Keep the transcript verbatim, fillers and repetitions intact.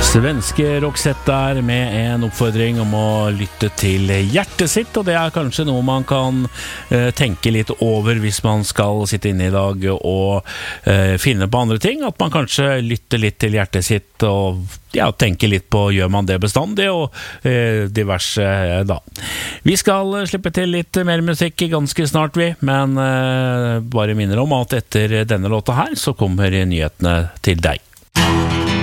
Svenske Roxette der med en oppfordring om å lytte til hjertet sitt, og det er kanskje noe man kan eh, tenke litt over hvis man skal sitte inne i dag og eh, finne på andre ting, at man kanskje lytter litt til hjertet sitt og ja, tenker litt på gjør man det bestandig og eh, diverse eh, da. Vi skal slippe til litt mer musikk ganske snart vi, men eh, bare minner om at etter denne låta her så kommer nyhetene til deg.